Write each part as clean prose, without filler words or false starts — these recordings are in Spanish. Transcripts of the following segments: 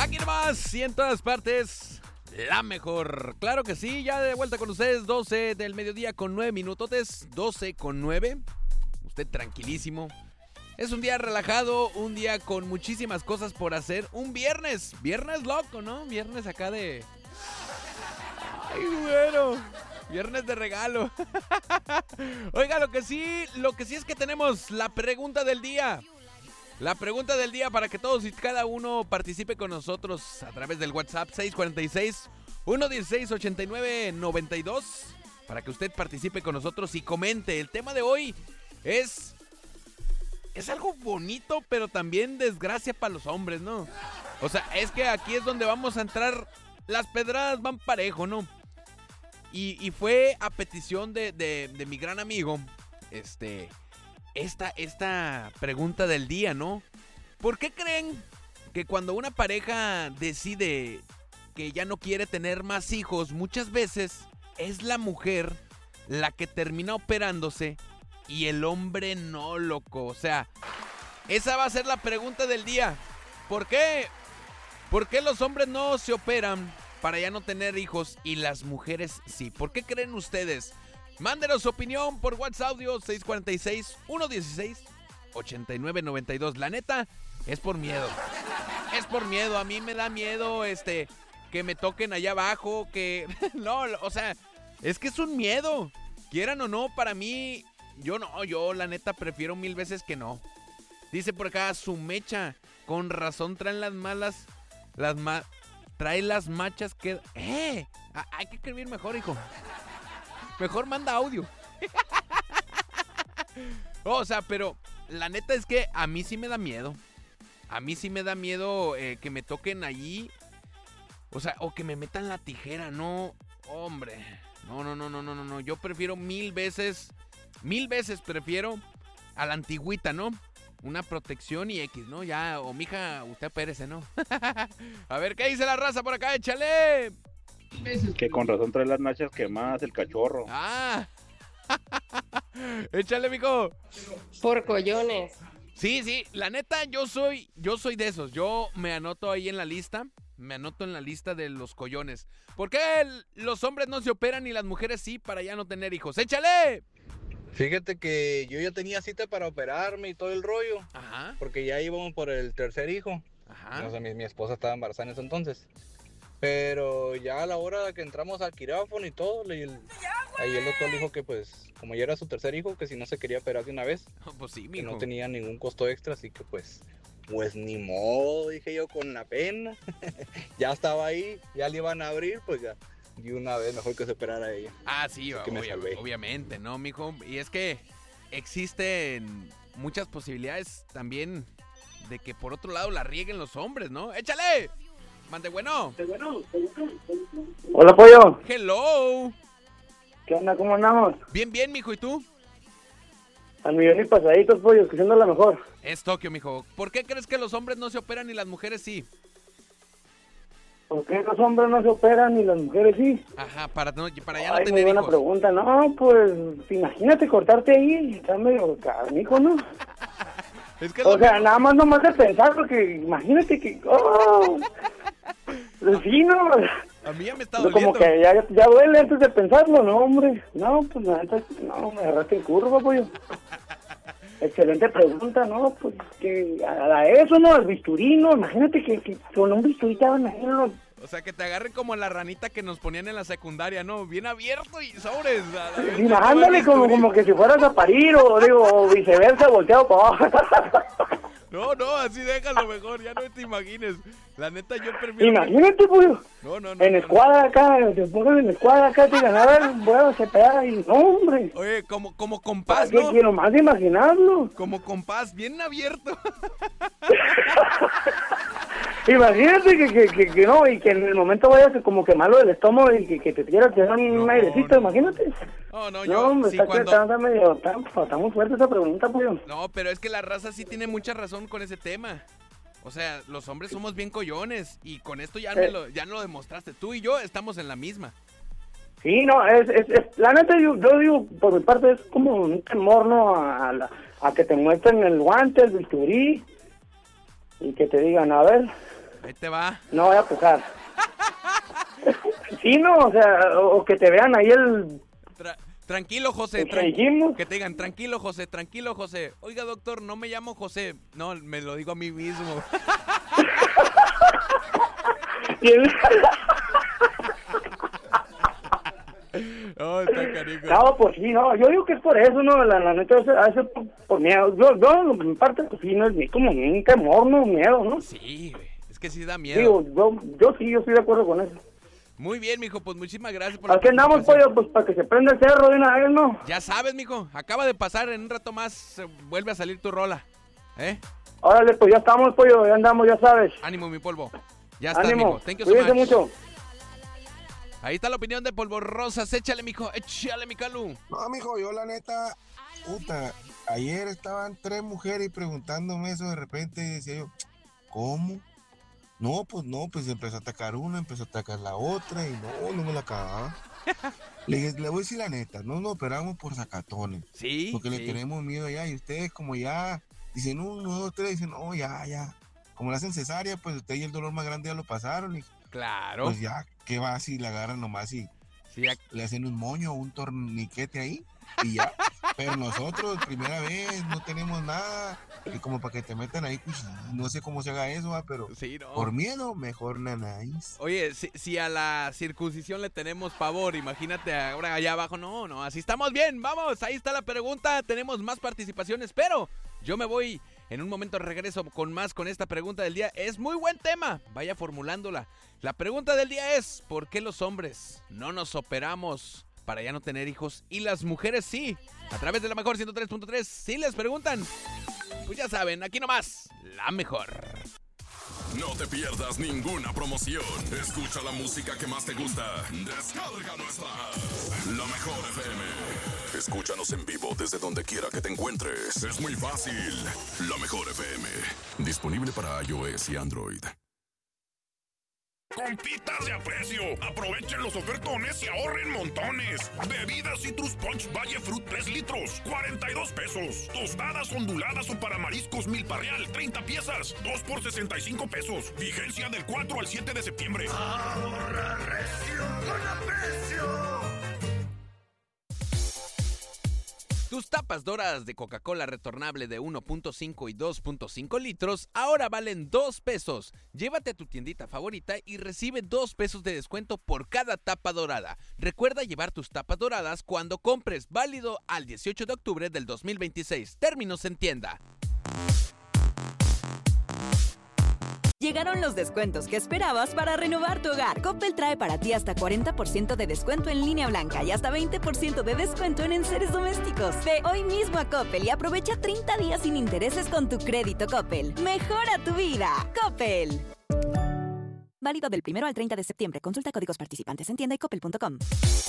Aquí nomás y en todas partes, la mejor. Claro que sí, ya de vuelta con ustedes, 12 del mediodía con 9 minutotes, 12 con 9. Usted tranquilísimo. Es un día relajado, un día con muchísimas cosas por hacer. Un viernes loco, ¿no? Viernes acá de... Ay, bueno, viernes de regalo. Oiga, lo que sí es que tenemos la pregunta del día. La pregunta del día para que todos y cada uno participe con nosotros a través del WhatsApp 646-116-8992 para que usted participe con nosotros y comente. El tema de hoy es algo bonito, pero también desgracia para los hombres, ¿no? O sea, es que aquí es donde vamos a entrar, las pedradas van parejo, ¿no? Y fue a petición de mi gran amigo, esta pregunta del día, ¿no? ¿Por qué creen que cuando una pareja decide que ya no quiere tener más hijos, muchas veces es la mujer la que termina operándose y el hombre no, loco? O sea, esa va a ser la pregunta del día. ¿Por qué? ¿Por qué los hombres no se operan para ya no tener hijos y las mujeres sí? ¿Por qué creen ustedes? Mándenos su opinión por WhatsApp audio 646-116-8992. La neta, es por miedo. Es por miedo. A mí me da miedo que me toquen allá abajo, que... No, o sea, es que es un miedo. Quieran o no, para mí, yo la neta prefiero mil veces que no. Dice por acá, su mecha, con razón traen las malas, trae las machas que... Hay que escribir mejor, hijo. Mejor manda audio. O sea, pero la neta es que a mí sí me da miedo. A mí sí me da miedo que me toquen allí. O sea, o que me metan la tijera, no. Hombre, no. Yo prefiero mil veces prefiero a la antigüita, ¿no? Una protección y X, ¿no? Ya, o mija, usted opérese, ¿no? A ver, ¿qué dice la raza por acá? ¡Échale! Que con razón trae las nachas quemadas el cachorro. ¡Ah! Échale, mijo. Por collones. Sí, la neta, yo soy de esos. Yo me anoto ahí en la lista. Me anoto en la lista de los collones. ¿Por qué los hombres no se operan y las mujeres sí para ya no tener hijos? ¡Échale! Fíjate que yo ya tenía cita para operarme y todo el rollo. Ajá. Porque ya íbamos por el tercer hijo. Ajá. O sea, mi esposa estaba embarazada en ese entonces. Pero ya a la hora que entramos al quirófano y todo, ahí el doctor dijo que pues, como ya era su tercer hijo, que si no se quería operar de una vez, Pues sí, que mijo. no tenía ningún costo extra, así que pues ni modo, dije yo con la pena. Ya estaba ahí, ya le iban a abrir, pues ya, de una vez mejor que se operara ella. Ah, sí, Así que me salvé. obviamente, ¿no, mijo? Y es que existen muchas posibilidades también de que por otro lado la rieguen los hombres, ¿no? ¡Échale! Mande bueno. Hola, pollo. Hello. ¿Qué onda? ¿Cómo andamos? Bien, mijo, ¿y tú? Al millón y pasaditos, pollo, escuchando la mejor. Es Tokio, mijo. ¿Por qué crees que los hombres no se operan y las mujeres sí? ¿Por qué los hombres no se operan y las mujeres sí? Ajá, para ya no Ay, tener muy buena hijos. pregunta. No, pues, imagínate cortarte ahí, está medio canijo, ¿no? Es que O sea, nada más de pensar, porque imagínate que... ¡Oh! Sí, no, a mí ya me está como doliendo. que ya duele antes de pensarlo, ¿no, hombre? No, pues la neta, no, me agarraste en curva, pollo. Excelente pregunta, ¿no? Pues que a eso, ¿no? Al bisturí, ¿no? Imagínate que con un bisturí te van a hacer unos... O sea, que te agarren como la ranita que nos ponían en la secundaria, ¿no? Bien abierto y sobres. Sí, ándale como que si fueras a parir o viceversa, volteado para abajo. No, así déjalo mejor, ya no te imagines. La neta, yo prefiero... Imagínate, pollo. No. En escuadra acá, te ponen en escuadra acá, te ganan, a ver, voy a separar y no, hombre. Oye, como ¿Para compás, qué ¿no? quiero más de imaginarlo? Como compás, bien abierto. Imagínate que no, y que en el momento vayas como que malo del estómago y que te quieras tirar un airecito, imagínate. No, No, yo hombre, sí está cuando... está muy fuerte esa pregunta, pollo. No, pero es que la raza sí tiene mucha razón con ese tema. O sea, los hombres somos bien collones y con esto ya no lo demostraste. Tú y yo estamos en la misma. Sí, no, es la neta yo digo, por mi parte es como un temor, ¿no? A que te muestren el guante, el bisturí y que te digan, a ver, Ahí te va. No voy a pujar. Sí, no, o sea, o que te vean ahí Tranquilo, José. que dijimos. Que te digan, tranquilo, José, tranquilo, José. Oiga, doctor, no me llamo José. No, me lo digo a mí mismo. Oh, está carico. No, pues sí, no, yo digo que es por eso, ¿no? La neta, hace por miedo. Yo, en parte, pues sí, no es ni como un temor, no, miedo, ¿no? Sí, güey, es que sí da miedo. Digo, yo estoy de acuerdo con eso. Muy bien, mijo, pues muchísimas gracias por la Aquí andamos, participación. pollo, pues para que se prenda el cerro de una vez, ¿no? Ya sabes, mijo, acaba de pasar, en un rato más vuelve a salir tu rola, ¿eh? Órale, pues ya estamos, pollo, ya andamos, ya sabes. Ánimo, mi polvo. Ya está, Ánimo, mijo. Thank you so cuídense much. mucho. Ahí está la opinión de Polvo Rosas. Échale, mijo, échale, mi Calu. No, mijo, yo la neta, puta, ayer estaban 3 mujeres preguntándome eso de repente y decía yo, ¿cómo? No, pues empezó a atacar una, empezó a atacar la otra y no me la acababa. Le dije, le voy a decir la neta, no nos operamos por sacatones. Sí, Porque sí. le tenemos miedo ya y ustedes como ya, dicen 1, 2, 3, dicen, no, ya. Como le hacen cesárea, pues ustedes y el dolor más grande ya lo pasaron y Claro. pues ya, ¿qué va si la agarran nomás y Sí, le hacen un moño o un torniquete ahí y ya? Pero nosotros, primera vez, no tenemos nada y como para que te metan ahí, pues no sé cómo se haga eso, pero sí, no. por miedo, mejor nanáis. Oye, si a la circuncisión le tenemos pavor, imagínate ahora allá abajo. No, así estamos bien. Vamos, ahí está la pregunta. Tenemos más participaciones, pero yo me voy. En un momento regreso con esta pregunta del día. Es muy buen tema. Vaya formulándola. La pregunta del día es: ¿por qué los hombres no nos operamos para ya no tener hijos y las mujeres sí? A través de la mejor 103.3. Si les preguntan, pues ya saben, aquí nomás, la mejor. No te pierdas ninguna promoción. Escucha la música que más te gusta. Descarga nuestra app, La Mejor FM. Escúchanos en vivo desde donde quiera que te encuentres. Es muy fácil. La Mejor FM. Disponible para iOS y Android. Compitas de aprecio, aprovechen los ofertones y ahorren montones. Bebidas Citrus Punch Valle Fruit 3 litros, 42 pesos. Tostadas onduladas o para mariscos Milpa Real, 30 piezas, 2 por 65 pesos. Vigencia del 4 al 7 de septiembre. Ahorra recio con aprecio. Tus tapas doradas de Coca-Cola retornable de 1.5 y 2.5 litros ahora valen 2 pesos. Llévate a tu tiendita favorita y recibe 2 pesos de descuento por cada tapa dorada. Recuerda llevar tus tapas doradas cuando compres, válido al 18 de octubre del 2026. Términos en tienda. Llegaron los descuentos que esperabas para renovar tu hogar. Coppel trae para ti hasta 40% de descuento en línea blanca y hasta 20% de descuento en enseres domésticos. Ve hoy mismo a Coppel y aprovecha 30 días sin intereses con tu crédito Coppel. ¡Mejora tu vida! ¡Coppel! Válido del 1 al 30 de septiembre. Consulta códigos participantes en tienda y coppel.com.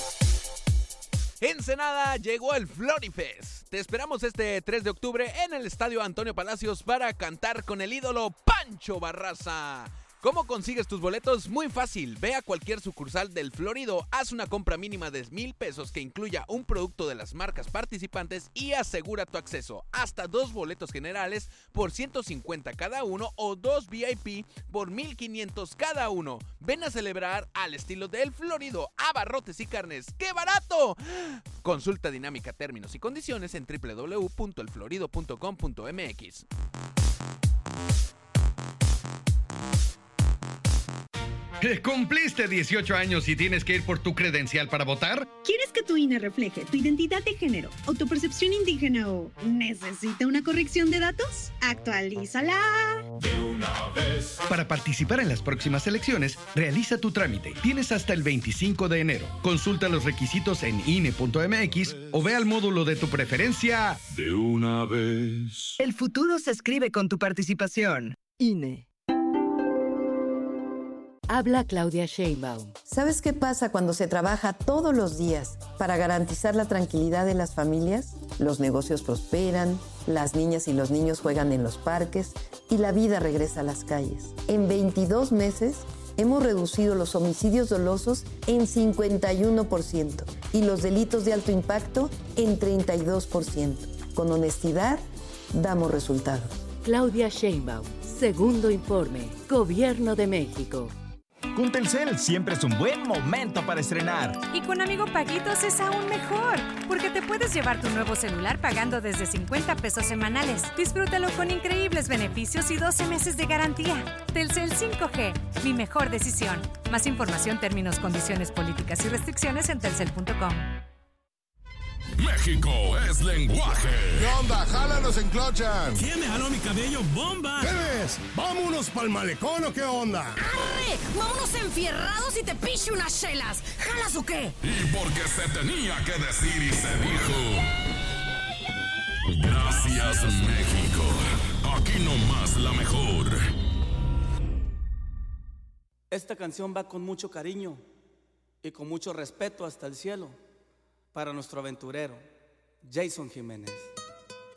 Ensenada llegó el Florifest. Te esperamos este 3 de octubre en el Estadio Antonio Palacios para cantar con el ídolo Pancho Barraza. ¿Cómo consigues tus boletos? Muy fácil. Ve a cualquier sucursal del Florido, haz una compra mínima de 1,000 pesos que incluya un producto de las marcas participantes y asegura tu acceso. Hasta 2 boletos generales por 150 cada uno o 2 VIP por 1,500 cada uno. Ven a celebrar al estilo del Florido, abarrotes y carnes. ¡Qué barato! Consulta dinámica, términos y condiciones en www.elflorido.com.mx. ¿Cumpliste 18 años y tienes que ir por tu credencial para votar? ¿Quieres que tu INE refleje tu identidad de género o tu percepción indígena o necesita una corrección de datos? ¡Actualízala! De una vez. Para participar en las próximas elecciones, realiza tu trámite. Tienes hasta el 25 de enero. Consulta los requisitos en INE.mx o ve al módulo de tu preferencia. De una vez. El futuro se escribe con tu participación. INE. Habla Claudia Sheinbaum. ¿Sabes qué pasa cuando se trabaja todos los días para garantizar la tranquilidad de las familias? Los negocios prosperan, las niñas y los niños juegan en los parques y la vida regresa a las calles. En 22 meses hemos reducido los homicidios dolosos en 51% y los delitos de alto impacto en 32%. Con honestidad, damos resultados. Claudia Sheinbaum. Segundo informe, Gobierno de México. Con Telcel siempre es un buen momento para estrenar. Y con Amigo Paguitos es aún mejor, porque te puedes llevar tu nuevo celular pagando desde 50 pesos semanales. Disfrútalo con increíbles beneficios y 12 meses de garantía. Telcel 5G, mi mejor decisión. Más información, términos, condiciones, políticas y restricciones en telcel.com. México es lenguaje. ¿Qué onda? ¡Jálanos en Clochan! ¿Quién me jaló mi cabello? ¡Bomba! ¿Qué ves? ¿Vámonos pa'l malecón o qué onda? ¡Arre! ¡Vámonos enfierrados y te piche unas chelas! ¿Jalas o qué? Y porque se tenía que decir y se dijo. Gracias, México. Aquí nomás la mejor. Esta canción va con mucho cariño y con mucho respeto hasta el cielo para nuestro aventurero, Jason Jiménez.